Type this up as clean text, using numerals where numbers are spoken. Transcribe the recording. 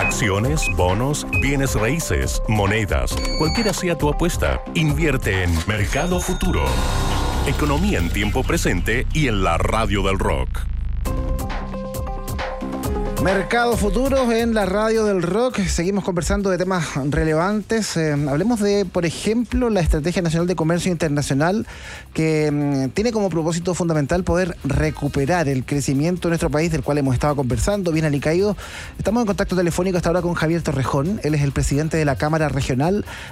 Acciones, bonos, bienes raíces, monedas, cualquiera sea tu apuesta, invierte en Mercado Futuro. Economía en tiempo presente y en la radio del rock. Mercado Futuros en la radio del rock. Seguimos conversando de temas relevantes. Hablemos de, por ejemplo, la Estrategia Nacional de Comercio Internacional, que tiene como propósito fundamental poder recuperar el crecimiento de nuestro país, del cual hemos estado conversando, bien alicaído. Estamos en contacto telefónico hasta ahora con Javier Torrejón. Él es el presidente de la Cámara Regional